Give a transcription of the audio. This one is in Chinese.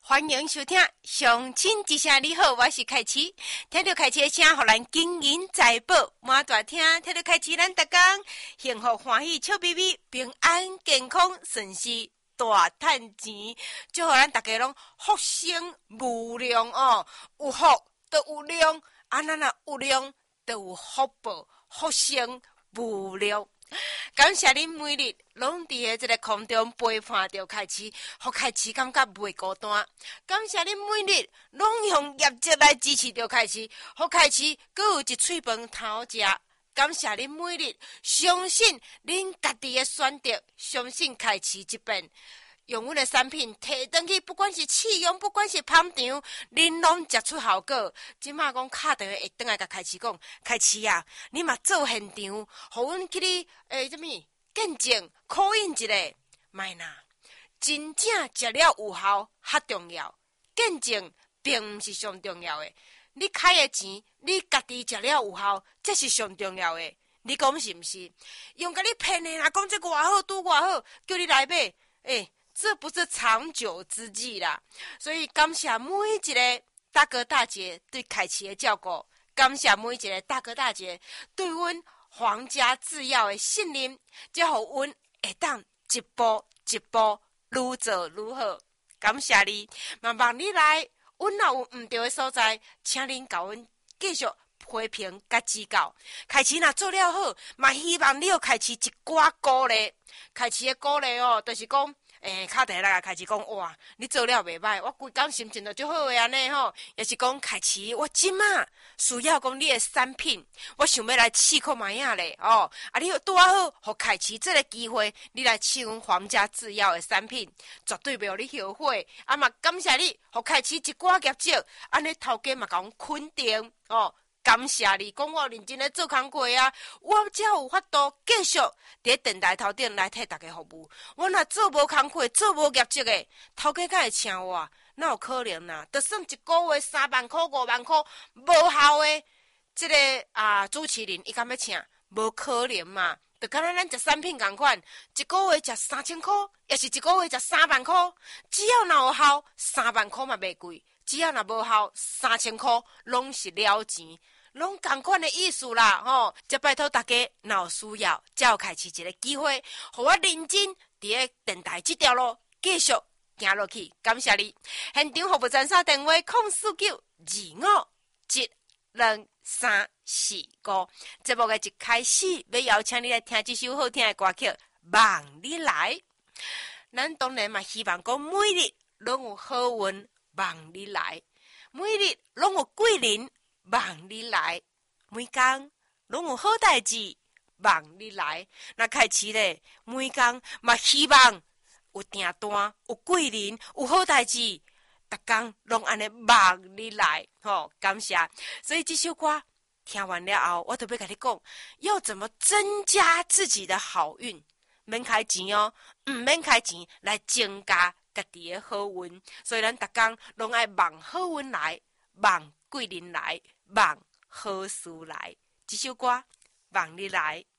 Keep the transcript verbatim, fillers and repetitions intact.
欢迎收听相亲之声，你好，我是凯琪。听到凯琪的声，互咱金银财宝满大厅。听到凯琪，咱逐工幸福欢喜，笑眯眯，平安健康，顺时大赚钱。祝互咱大家拢福生无量哦，有福就有量，啊，咱若有量就有福报，福生无量。感谢恁每日拢伫诶即个空中陪伴着开始，互开始感觉袂孤单。感谢恁每日拢用业绩来支持着开始，互开始阁有一喙饭通食。感谢恁每日相信恁家己诶选择，相信开始即边。用阮的产品摕转去，不管是试用，不管是捧场，恁拢食出效果。即马讲敲电话会转来甲开始讲，开始啊，你嘛做现场，互阮去你诶，什么见证考印一个，卖呐，真正食了有效较重要，见证并毋是上重要诶。你开诶钱，你家己食了有效，这是上重要诶。你讲是毋是？用甲你骗诶啦，讲这偌好拄偌好，叫你来买，诶、欸。这不是长久之计啦，所以感谢每一个大哥大姐对凯奇的照顾，感谢每一个大哥大姐对阮皇家制药的信任，才互阮会当一步一步愈做愈好。感谢你，嘛望你来，阮若有毋对的所在，请恁甲阮继续批评甲指教。开始若做了好，嘛希望你有开始一寡鼓励。开始的鼓励哦，就是讲。诶，敲电话来开始讲，哇，你做了袂歹，我规工心情就足好诶安尼吼。也是讲开始，我即马需要讲你诶产品，我想要来试看卖影咧哦。啊，你拄啊好，互开始这个机会，你来试阮皇家制药诶产品，绝对袂互你后悔。啊嘛，感谢你，互开始一寡业绩，安尼头家嘛甲阮肯定哦。感谢你，讲我认真咧做工课啊，我才有法度继续伫电台头顶来替大家服务。我若做无工课，做无业绩诶，头家敢会请我？哪有可能啊？就算一个月三万块、五万块，无效诶，即、這个啊主持人伊敢要请？无可能嘛！就敢若咱食产品共款，一个月食三千块，也是一个月食三万块。只要若有效，三万块嘛袂贵；只要若无效，三千块拢是了钱。拢同款的意思啦，吼！则拜托大家，若有需要，才有开始一个机会，互我认真伫个电台这条路继续行落去。感谢你，现场服务专线电话：零四九二五一二三四五。节目的一开始，要邀请你来听这首好听的歌曲《望你来》。咱当然嘛，希望讲每日拢有好运，望你来；每日拢有贵人。望你来，每工拢有好代志，望你来。那开始咧，每工嘛希望有订单，有贵人，有好代志，逐工拢安尼望你来，吼、哦，感谢。所以这首歌听完了后，我特别跟你讲，要怎么增加自己的好运？免开钱哦，唔免开钱来增加家己的好运。所以咱逐工拢爱望好运来，望贵人来。望好事来，这首歌望你来。